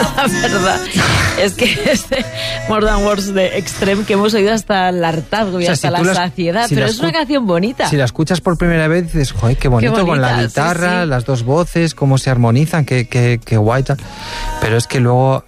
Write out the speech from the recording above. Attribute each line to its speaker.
Speaker 1: La verdad es que este More Than Words de Extreme que hemos oído hasta el hartazgo y hasta la saciedad, pero es una canción bonita.
Speaker 2: Si la escuchas por primera vez dices, joder, qué bonito, bonita, con la guitarra, sí. Las dos voces, cómo se armonizan, qué guay. Pero es que luego